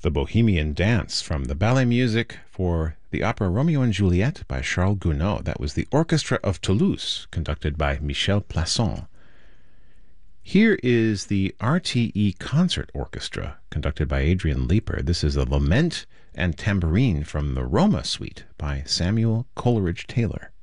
The Bohemian Dance from the ballet music for the opera Romeo and Juliet by Charles Gounod. That was the Orchestra of Toulouse, conducted by Michel Plasson. Here is the RTE Concert Orchestra, conducted by Adrian Leeper. This is a Lament and Tambourine from the Roma Suite by Samuel Coleridge Taylor.